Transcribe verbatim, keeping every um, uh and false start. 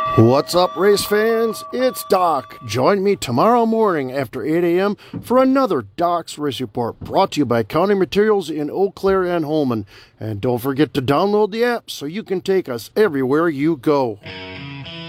What's up, race fans? It's Doc. Join me tomorrow morning after eight a.m. for another Doc's Race Report, brought to you by County Materials in Eau Claire and Holmen. And don't forget to download the app so you can take us everywhere you go.